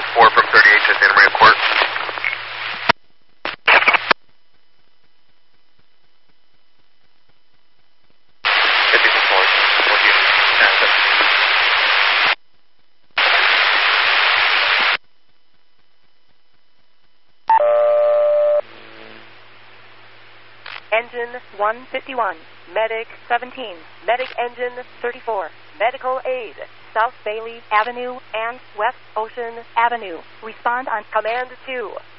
4 from 38 to Santa Maria Court. Engine 151, Medic 17, Medic Engine 34, Medical Aid, South Bailey Avenue and West Ocean Avenue. Respond on Command 2.